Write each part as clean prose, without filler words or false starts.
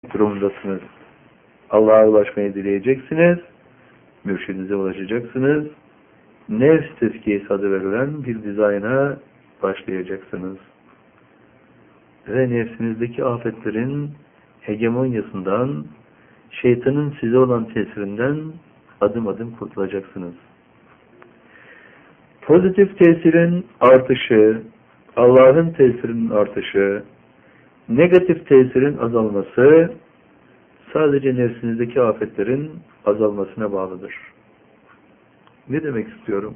durumundasınız. Allah'a ulaşmayı dileyeceksiniz. Mürşidinize ulaşacaksınız. Nefs tezkiyesi adı verilen bir dizayna başlayacaksınız. Ve nefsinizdeki afetlerin hegemonyasından, şeytanın size olan tesirinden adım adım kurtulacaksınız. Pozitif tesirin artışı, Allah'ın tesirinin artışı, negatif tesirin azalması sadece nefsinizdeki afetlerin azalmasına bağlıdır. Ne demek istiyorum?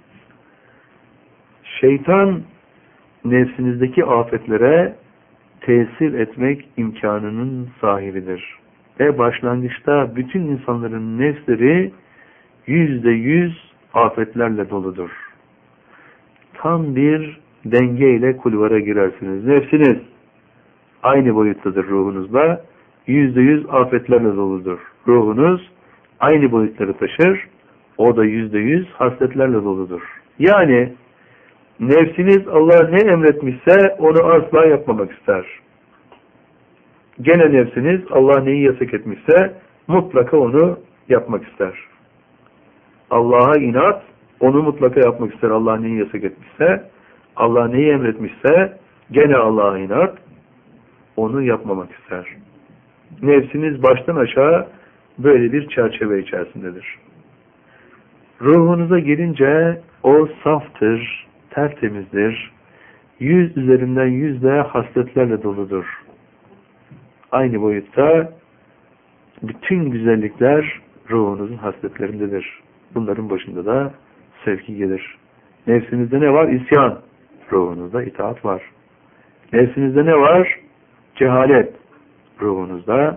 Şeytan nefsinizdeki afetlere tesir etmek imkanının sahibidir. Ve başlangıçta bütün insanların nefsleri %100 afetlerle doludur. Tam bir dengeyle kulvara girersiniz. Nefsiniz aynı boyuttadır ruhunuzla. %100 afetlerle doludur. Ruhunuz aynı boyutları taşır. O da %100 hasletlerle doludur. Yani nefsiniz Allah ne emretmişse onu asla yapmamak ister. Gene nefsiniz Allah neyi yasak etmişse mutlaka onu yapmak ister. Allah'a inat onu mutlaka yapmak ister. Allah neyi yasak etmişse, Allah neyi emretmişse gene Allah'a inat onu yapmamak ister. Nefsiniz baştan aşağı böyle bir çerçeve içerisindedir. Ruhunuza gelince o saftır, tertemizdir. 100 üzerinden 100'de hasletlerle doludur. Aynı boyutta bütün güzellikler ruhunuzun hasletlerindedir. Bunların başında da sevgi gelir. Nefsinizde ne var? İsyan. Ruhunuzda itaat var. Nefsinizde ne var? Cehalet. Ruhunuzda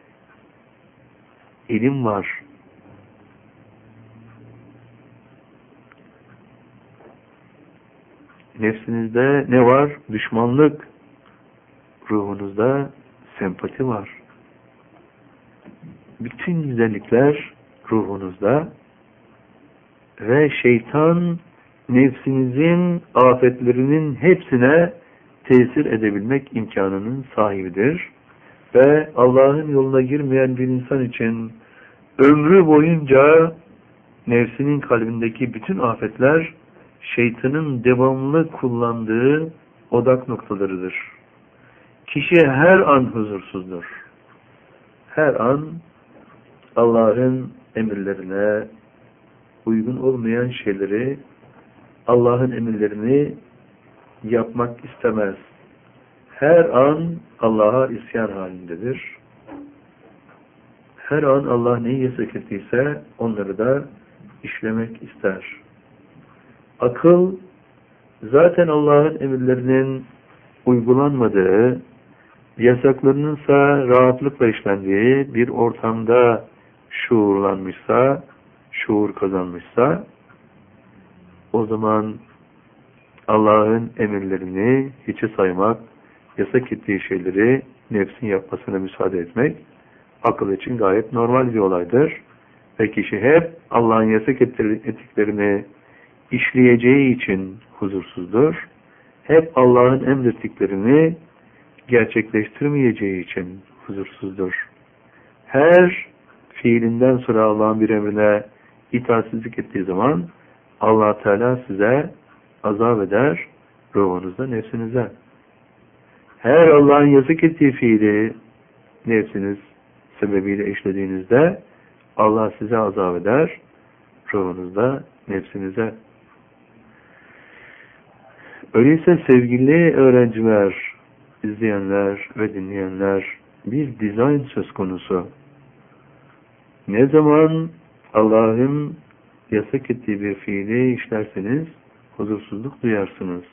ilim var. Nefsinizde ne var? Düşmanlık. Ruhunuzda sempati var. Bütün güzellikler ruhunuzda ve şeytan nefsinizin afetlerinin hepsine tesir edebilmek imkanının sahibidir. Ve Allah'ın yoluna girmeyen bir insan için ömrü boyunca nefsinin kalbindeki bütün afetler şeytanın devamlı kullandığı odak noktalarıdır. Kişi her an huzursuzdur. Her an Allah'ın emirlerine uygun olmayan şeyleri, Allah'ın emirlerini yapmak istemez. Her an Allah'a isyan halindedir. Her an Allah neyi yasak ettiyse onları da işlemek ister. Akıl zaten Allah'ın emirlerinin uygulanmadığı, yasaklarınınsa rahatlıkla işlendiği bir ortamda şuurlanmışsa, şuur kazanmışsa, o zaman Allah'ın emirlerini hiçe saymak, yasak ettiği şeyleri nefsin yapmasına müsaade etmek, akıl için gayet normal bir olaydır. Ve kişi hep Allah'ın yasak ettiklerini işleyeceği için huzursuzdur. Hep Allah'ın emrettiklerini gerçekleştirmeyeceği için huzursuzdur. Her fiilinden sonra Allah'ın bir emrine itaatsizlik ettiği zaman Allah Teala size azap eder ruhunuzda, nefsinize. Her Allah'ın yasak ettiği fiili nefsiniz sebebiyle işlediğinizde Allah size azap eder ruhunuzda, nefsinize. Öyleyse sevgili öğrenciler, izleyenler ve dinleyenler, bir dizayn söz konusu. Ne zaman Allah'ın yasak ettiği bir fiili işlerseniz huzursuzluk duyarsınız.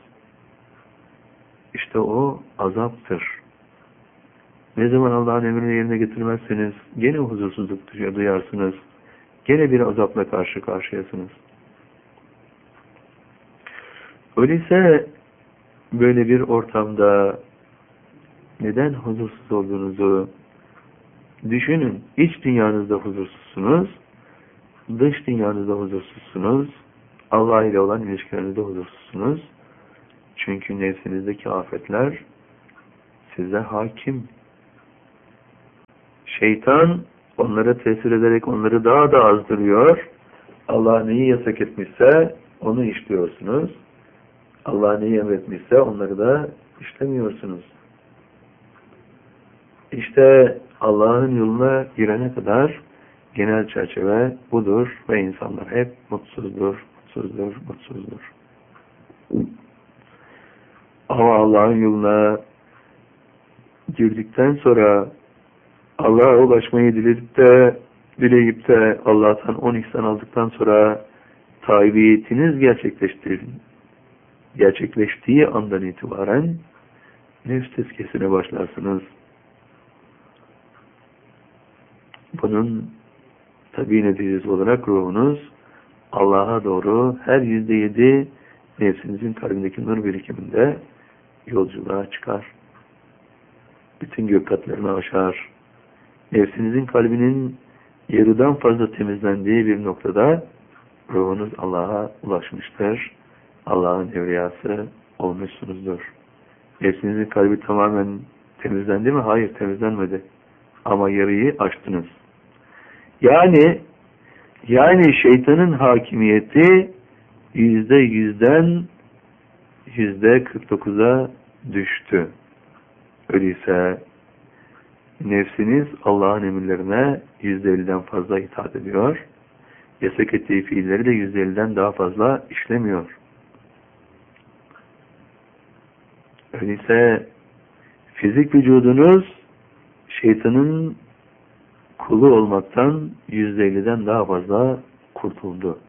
İşte o azaptır. Ne zaman Allah'ın emrini yerine getirmezseniz gene huzursuzluk duyarsınız. Gene bir azapla karşı karşıyasınız. Öyleyse böyle bir ortamda neden huzursuz olduğunuzu düşünün. İç dünyanızda huzursuzsunuz, dış dünyanızda huzursuzsunuz, Allah ile olan ilişkilerinizde huzursuzsunuz. Çünkü nefsinizdeki afetler size hakim. Şeytan onlara tesir ederek onları daha da azdırıyor. Allah neyi yasak etmişse onu işliyorsunuz. Allah neyi emretmişse onları da işlemiyorsunuz. İşte Allah'ın yoluna girene kadar genel çerçeve budur ve insanlar hep mutsuzdur. Ama Allah'ın yoluna girdikten sonra Allah'a ulaşmayı dileyip de Allah'tan 10 ihsan aldıktan sonra taibiyetiniz gerçekleştiği andan itibaren nefs tezkiyesine başlarsınız. Bunun tabi neticesi olarak ruhunuz Allah'a doğru her %7 nefsinizin kalbindeki nur birikiminde yolculuğa çıkar. Bütün gök katlarını aşar. Nefsinizin kalbinin yarıdan fazla temizlendiği bir noktada ruhunuz Allah'a ulaşmıştır. Allah'ın evliyası olmuşsunuzdur. Nefsinizin kalbi tamamen temizlendi mi? Hayır, temizlenmedi. Ama yarıyı aştınız. Yani şeytanın hakimiyeti %100'den %49'a düştü. Öyleyse nefsiniz Allah'ın emirlerine %50'den fazla itaat ediyor. Yasak ettiği fiilleri de %50'den daha fazla işlemiyor. Öyleyse fizik vücudunuz şeytanın kulu olmaktan %50'den daha fazla kurtuldu.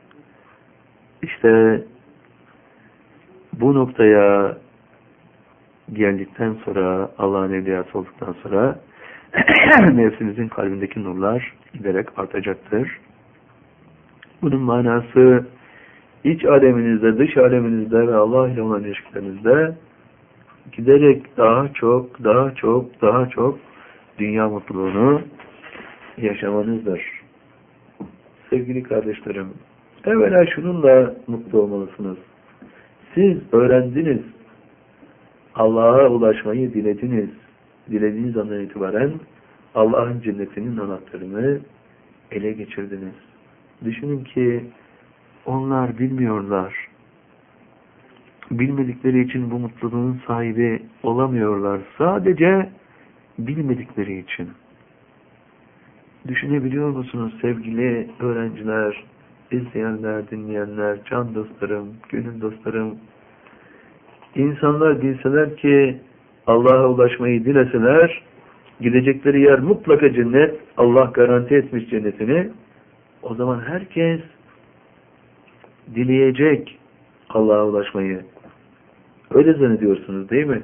İşte bu noktaya geldikten sonra, Allah'ın evliyası olduktan sonra nefsinizin kalbindeki nurlar giderek artacaktır. Bunun manası iç aleminizde, dış aleminizde ve Allah ile olan ilişkilerinizde giderek daha çok dünya mutluluğunu yaşamanızdır. Sevgili kardeşlerim, evvela şununla mutlu olmalısınız. Siz öğrendiniz, Allah'a ulaşmayı dilediniz. Dilediğiniz andan itibaren Allah'ın cennetinin anahtarını ele geçirdiniz. Düşünün ki onlar bilmiyorlar. Bilmedikleri için bu mutluluğun sahibi olamıyorlar. Sadece bilmedikleri için. Düşünebiliyor musunuz sevgili öğrenciler, izleyenler, dinleyenler, can dostlarım, gönül dostlarım? İnsanlar bilseler ki Allah'a ulaşmayı dileseler, gidecekleri yer mutlaka cennet, Allah garanti etmiş cennetini. O zaman herkes dileyecek Allah'a ulaşmayı. Öyle zannediyorsunuz değil mi?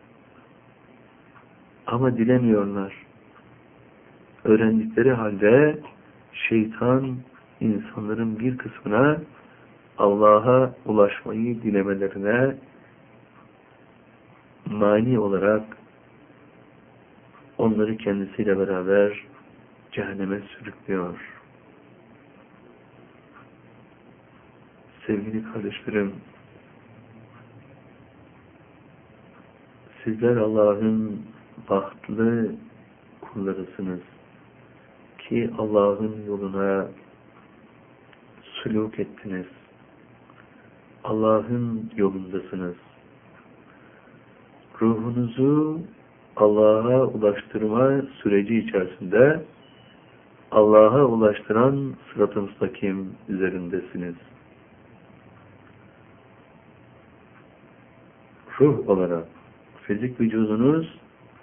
Ama dilemiyorlar. Öğrendikleri halde şeytan insanların bir kısmına Allah'a ulaşmayı dilemelerine mani olarak onları kendisiyle beraber cehenneme sürüklüyor. Sevgili kardeşlerim, sizler Allah'ın bahtlı kullarısınız ki Allah'ın yoluna sülûk ettiniz. Allah'ın yolundasınız. Ruhunuzu Allah'a ulaştırma süreci içerisinde Allah'a ulaştıran sırat-ı müstakim üzerindesiniz. Ruh olarak fizik vücudunuz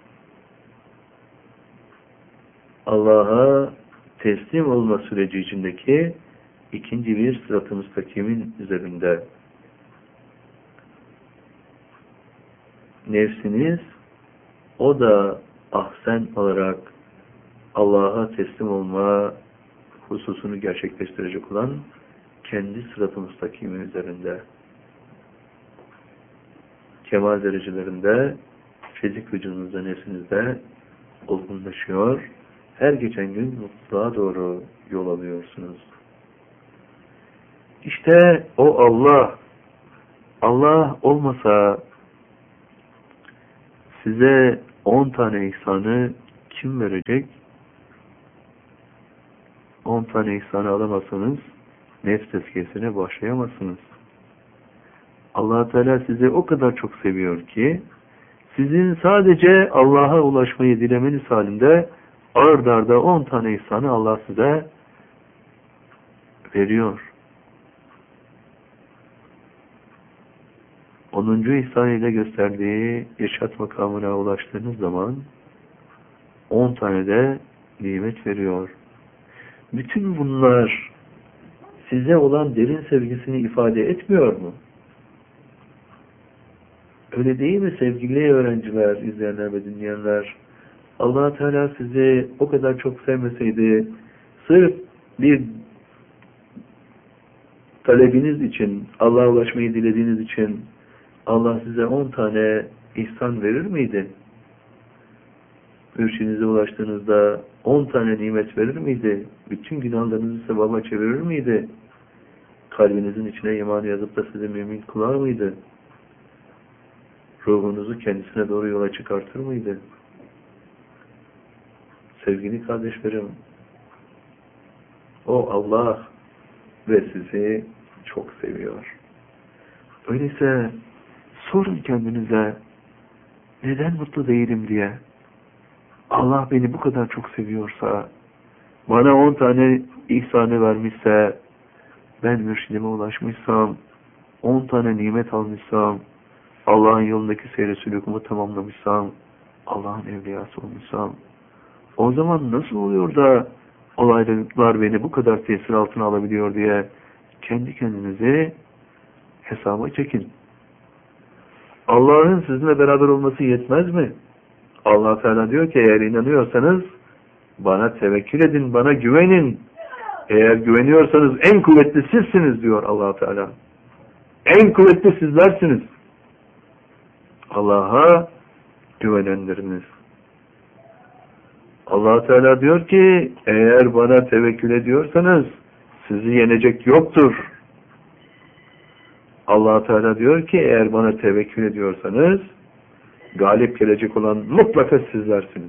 Allah'a teslim olma süreci içindeki ikinci bir sırat-ı müstakimin üzerinde. Nefsiniz o da ahsen olarak Allah'a teslim olma hususunu gerçekleştirecek olan kendi sırat-ı müstakimin üzerinde. Kemal derecelerinde fizik vücudunuzda, nefsinizde olgunlaşıyor. Her geçen gün mutluluğa doğru yol alıyorsunuz. İşte o Allah. Allah olmasa size 10 tane ihsanı kim verecek? 10 tane ihsanı alamazsanız nefs tezkiyesine başlayamazsınız. Allah Teala sizi o kadar çok seviyor ki sizin sadece Allah'a ulaşmayı dilemeniz halinde ard arda 10 tane ihsanı Allah size veriyor. 10. ihsan ile gösterdiği irşat makamına ulaştığınız zaman 10 tane de nimet veriyor. Bütün bunlar size olan derin sevgisini ifade etmiyor mu? Öyle değil mi sevgili öğrenciler, izleyenler ve dinleyenler? Allah Teala sizi o kadar çok sevmeseydi, sırf bir talebiniz için, Allah'a ulaşmayı dilediğiniz için Allah size 10 tane ihsan verir miydi? Mürşidinize ulaştığınızda 10 tane nimet verir miydi? Bütün günahlarınızı sevaba çevirir miydi? Kalbinizin içine imanı yazıp da sizi mümin kılar mıydı? Ruhunuzu kendisine doğru yola çıkartır mıydı? Sevgili kardeşlerim, o Allah ve sizi çok seviyor. Öyleyse sorun kendinize, neden mutlu değilim diye. Allah beni bu kadar çok seviyorsa, bana 10 tane ihsanı vermişse, ben mürşidime ulaşmışsam, 10 tane nimet almışsam, Allah'ın yolundaki seyre sülûkumu tamamlamışsam, Allah'ın evliyası olmuşsam, o zaman nasıl oluyor da olaylar beni bu kadar tesir altına alabiliyor diye kendi kendinize hesaba çekin. Allah'ın sizinle beraber olması yetmez mi? Allah Teala diyor ki eğer inanıyorsanız bana tevekkül edin, bana güvenin. Eğer güveniyorsanız en kuvvetli sizsiniz diyor Allah Teala. En kuvvetli sizlersiniz. Allah'a güvenenleriniz. Allah Teala diyor ki eğer bana tevekkül ediyorsanız sizi yenecek yoktur. Allah Teala diyor ki eğer bana tevekkül ediyorsanız galip gelecek olan mutlaka sizlersiniz.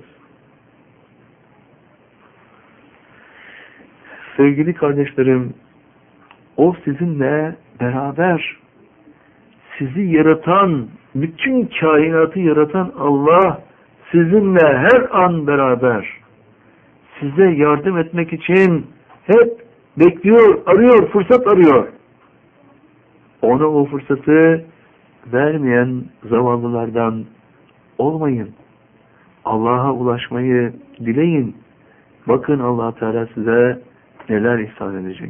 Sevgili kardeşlerim, o sizinle beraber sizi yaratan, bütün kainatı yaratan Allah sizinle her an beraber. Size yardım etmek için hep bekliyor, arıyor, fırsat arıyor. Ona o fırsatı vermeyen zavallılardan olmayın. Allah'a ulaşmayı dileyin. Bakın Allah Teala size neler ihsan edecek.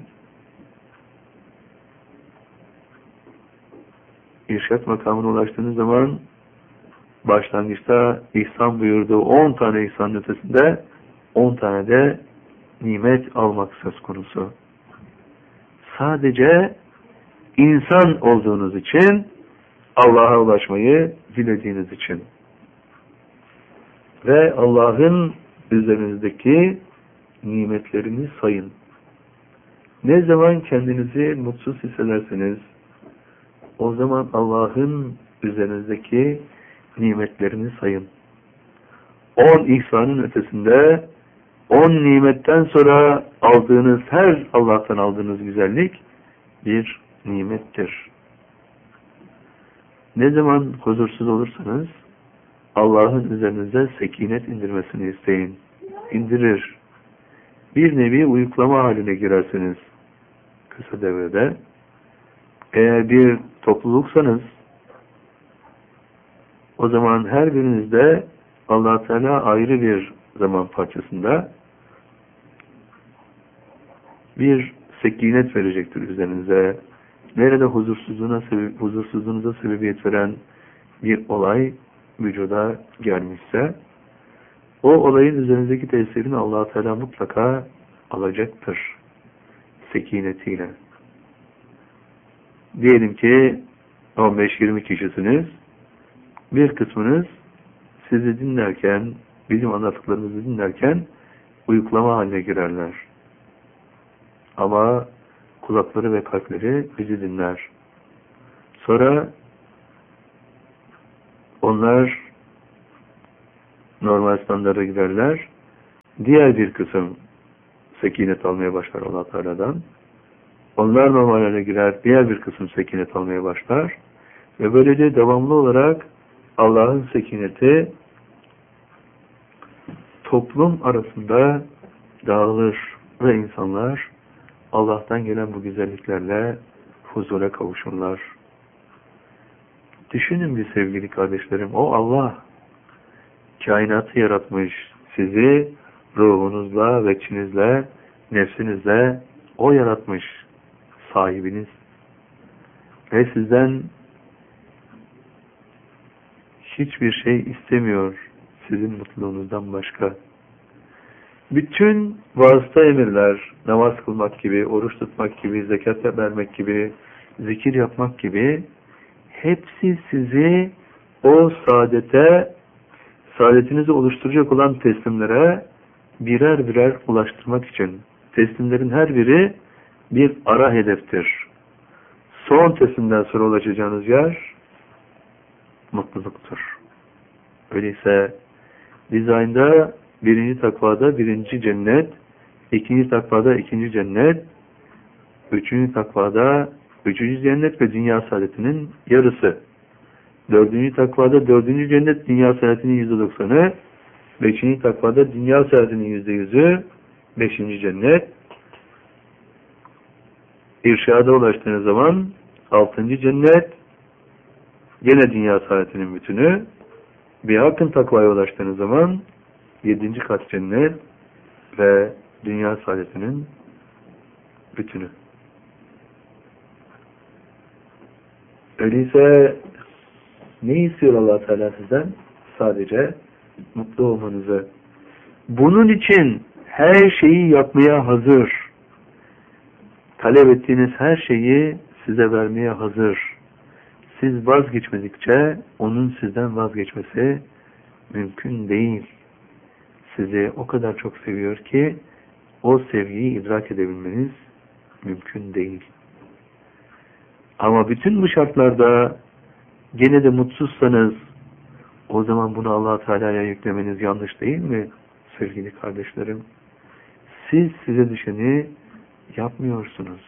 İrşad makamına ulaştığınız zaman başlangıçta ihsan buyurduğu 10 tane ihsan ötesinde 10 tane de nimet almak söz konusu. Sadece insan olduğunuz için, Allah'a ulaşmayı dilediğiniz için ve Allah'ın üzerinizdeki nimetlerini sayın. Ne zaman kendinizi mutsuz hissederseniz, o zaman Allah'ın üzerinizdeki nimetlerini sayın. 10 ihsanın ötesinde 10 nimetten sonra aldığınız her Allah'tan aldığınız güzellik bir nimettir. Ne zaman huzursuz olursanız Allah'ın üzerinize sekinet indirmesini isteyin. İndirir. Bir nevi uyuklama haline girersiniz kısa devrede. Eğer bir topluluksanız o zaman her birinizde Allah Teala ayrı bir zaman parçasında bir sekinet verecektir üzerinize. Nerede huzursuzluğunuza sebebiyet veren bir olay vücuda gelmişse o olayın üzerinizdeki tesirini Allah Teala mutlaka alacaktır sekinetiyle. Diyelim ki 15-20 kişisiniz. Bir kısmınız sizi dinlerken, bizim anlattıklarımızı dinlerken uyuklama haline girerler. Ama kulakları ve kalpleri bizi dinler. Sonra onlar normal standarda giderler. Diğer bir kısım sekinet almaya başlar Allah Teala'dan. Onlar normal hale girer, diğer bir kısım sekinet almaya başlar. Ve böylece devamlı olarak Allah'ın sekineti toplum arasında dağılır ve insanlar Allah'tan gelen bu güzelliklerle huzura kavuşurlar. Düşünün bir sevgili kardeşlerim, o Allah kainatı yaratmış, sizi ruhunuzla, veçinizle, nefsinizle o yaratmış, sahibiniz. Ve sizden hiçbir şey istemiyor sizin mutluluğunuzdan başka. Bütün vasıta emirler, namaz kılmak gibi, oruç tutmak gibi, zekat vermek gibi, zikir yapmak gibi hepsi sizi o saadetinizi oluşturacak olan teslimlere birer birer ulaştırmak için. Teslimlerin her biri bir ara hedeftir. Son teslimden sonra ulaşacağınız yer mutluluktur. Öyleyse dizaynda birinci takvada birinci cennet, ikinci takvada ikinci cennet, üçüncü takvada üçüncü cennet ve dünya saadetinin yarısı. Dördüncü takvada dördüncü cennet, dünya saadetinin %90'ı, beşinci takvada dünya saadetinin %100'ü, beşinci cennet. İrşada ulaştığınız zaman altıncı cennet, gene dünya saadetinin bütünü. Bir hakkın takvaya ulaştığınız zaman 7. kat cennet ve dünya saadetinin bütünü. Öyleyse ne istiyor Allah Teala sizden? Sadece mutlu olmanızı. Bunun için her şeyi yapmaya hazır. Talep ettiğiniz her şeyi size vermeye hazır. Siz vazgeçmedikçe onun sizden vazgeçmesi mümkün değil. Sizi o kadar çok seviyor ki o sevgiyi idrak edebilmeniz mümkün değil. Ama bütün bu şartlarda gene de mutsuzsanız o zaman bunu Allah Teala'ya yüklemeniz yanlış değil mi sevgili kardeşlerim? Siz size düşeni yapmıyorsunuz.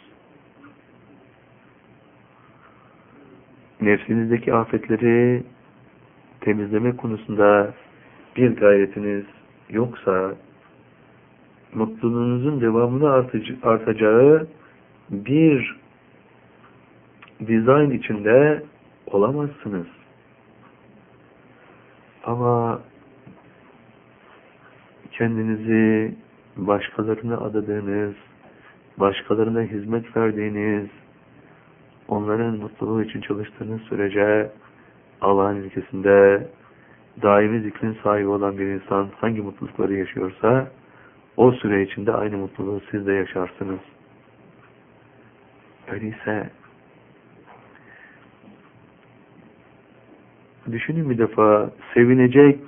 Nefsinizdeki afetleri temizleme konusunda bir gayretiniz yoksa mutluluğunuzun devamlı artacağı bir dizayn içinde olamazsınız. Ama kendinizi başkalarına adadığınız, başkalarına hizmet verdiğiniz, onların mutluluğu için çalıştığınız sürece Allah'ın ülkesinde daimi zikrin sahibi olan bir insan hangi mutlulukları yaşıyorsa o süre içinde aynı mutluluğu siz de yaşarsınız. Öyleyse düşünün bir defa, sevinecek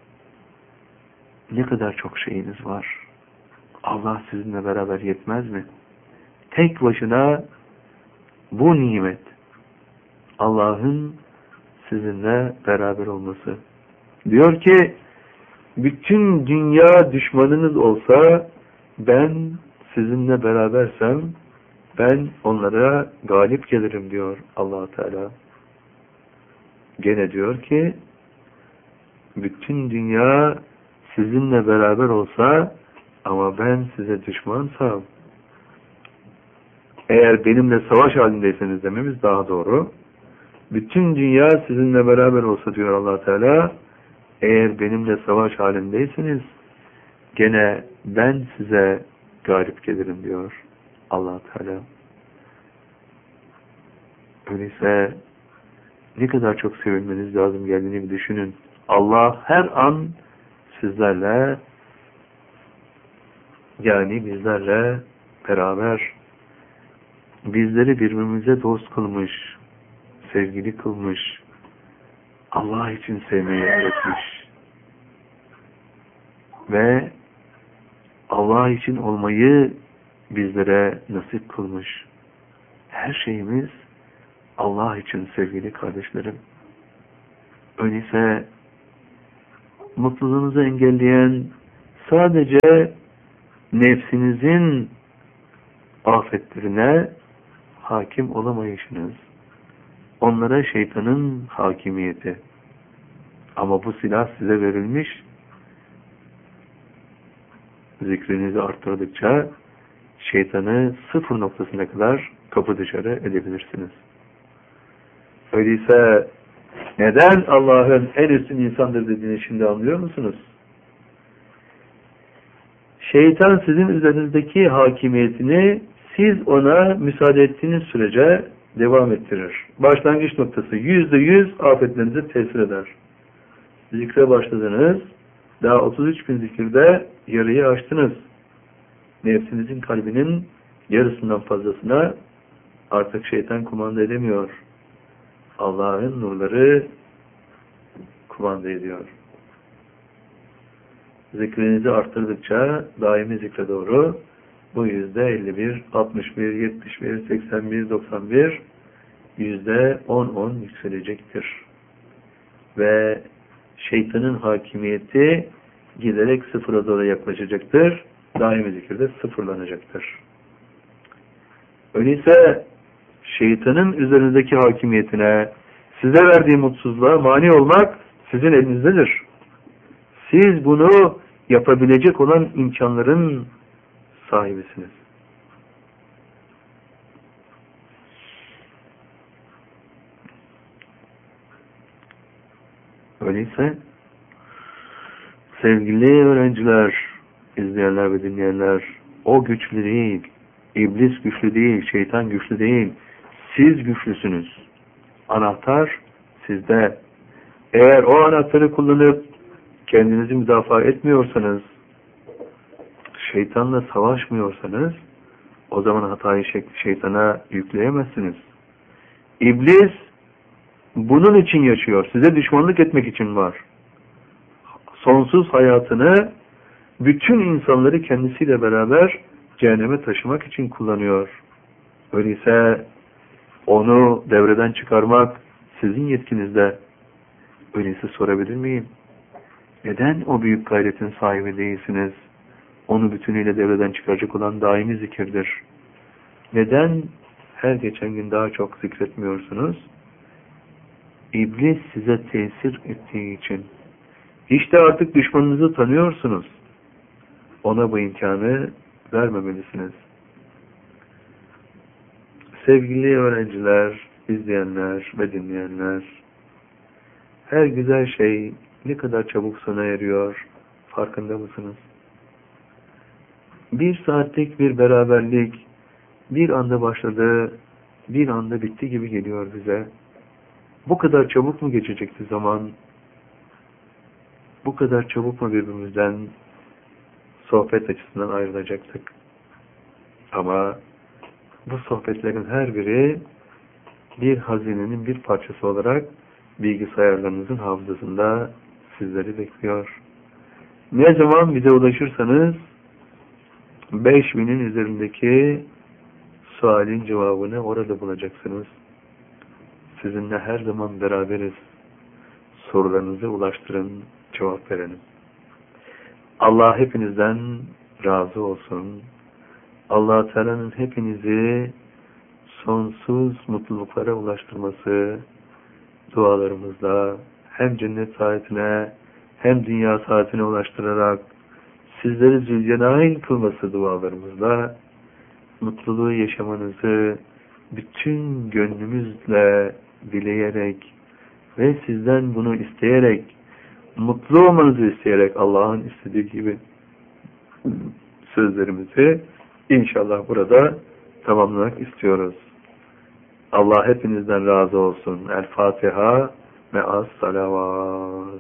ne kadar çok şeyiniz var. Allah sizinle beraber yetmez mi? Tek başına bu nimet, Allah'ın sizinle beraber olması. Diyor ki, bütün dünya düşmanınız olsa, ben sizinle berabersem, ben onlara galip gelirim diyor Allah Teala. Gene diyor ki, bütün dünya sizinle beraber olsa, ama ben size düşmansam, eğer benimle savaş halindeyseniz dememiz daha doğru. Bütün dünya sizinle beraber olsa diyor Allah Teala, eğer benimle savaş halindeyseniz gene ben size galip gelirim diyor Allah Teala. Öyleyse ne kadar çok sevinmeniz lazım geldiğini bir düşünün. Allah her an sizlerle, yani bizlerle beraber, bizleri birbirimize dost kılmış, sevgili kılmış, Allah için sevmeyi öğretmiş ve Allah için olmayı bizlere nasip kılmış. Her şeyimiz Allah için sevgili kardeşlerim. Öyleyse mutluluğunuzu engelleyen sadece nefsinizin afetlerine hakim olamayışınız. Onlara şeytanın hakimiyeti. Ama bu silah size verilmiş. Zikrinizi arttırdıkça şeytanı sıfır noktasına kadar kapı dışarı edebilirsiniz. Öyleyse neden Allah'ın en üstün insandır dediğini şimdi anlıyor musunuz? Şeytan sizin üzerinizdeki hakimiyetini siz ona müsaade ettiğiniz sürece devam ettirir. Başlangıç noktası %100 afetlerinize tesir eder. Zikre başladınız. Daha 33 bin zikirde yarıyı aştınız. Nefsinizin kalbinin yarısından fazlasına artık şeytan kumanda edemiyor. Allah'ın nurları kumanda ediyor. Zikrinizi arttırdıkça daimi zikre doğru bu %51, 61, 71, 81, 91 %10-10 yükselecektir. Ve şeytanın hakimiyeti giderek sıfıra doğru yaklaşacaktır. Daimi zikirde sıfırlanacaktır. Öyleyse şeytanın üzerinizdeki hakimiyetine, size verdiği mutsuzluğa mani olmak sizin elinizdedir. Siz bunu yapabilecek olan imkanların sahibisiniz. Öyleyse sevgili öğrenciler, izleyenler ve dinleyenler, o güçlü değil, iblis güçlü değil, şeytan güçlü değil, siz güçlüsünüz. Anahtar sizde. Eğer o anahtarı kullanıp kendinizi müdafaa etmiyorsanız, şeytanla savaşmıyorsanız, o zaman hatayı şeytana yükleyemezsiniz. İblis bunun için yaşıyor. Size düşmanlık etmek için var. Sonsuz hayatını bütün insanları kendisiyle beraber cehenneme taşımak için kullanıyor. Öyleyse onu devreden çıkarmak sizin yetkinizde. Öyleyse sorabilir miyim? Neden o büyük gayretin sahibi değilsiniz? Onu bütünüyle devreden çıkaracak olan daimi zikirdir. Neden her geçen gün daha çok zikretmiyorsunuz? İblis size tesir ettiği için. İşte artık düşmanınızı tanıyorsunuz. Ona bu imkanı vermemelisiniz. Sevgili öğrenciler, izleyenler ve dinleyenler, her güzel şey ne kadar çabuk sona eriyor, farkında mısınız? Bir saatlik bir beraberlik bir anda başladı, bir anda bitti gibi geliyor bize. Bu kadar çabuk mu geçecekti zaman? Bu kadar çabuk mu birbirimizden sohbet açısından ayrılacaktık? Ama bu sohbetlerin her biri bir hazinenin bir parçası olarak bilgisayarlarınızın hafızasında sizleri bekliyor. Ne zaman bize ulaşırsanız 5000'in üzerindeki sualin cevabını orada bulacaksınız. Sizinle her zaman beraberiz. Sorularınızı ulaştırın, cevap verelim. Allah hepinizden razı olsun. Allah Teala'nın hepinizi sonsuz mutluluklara ulaştırması dualarımızla hem cennet saatine hem dünya saatine ulaştırarak sizleri zülcenail kılması dualarımızla mutluluğu yaşamanızı bütün gönlümüzle dileyerek ve sizden bunu isteyerek, mutlu olmanızı isteyerek Allah'ın istediği gibi sözlerimizi inşallah burada tamamlamak istiyoruz. Allah hepinizden razı olsun. El Fatiha me'as salavat.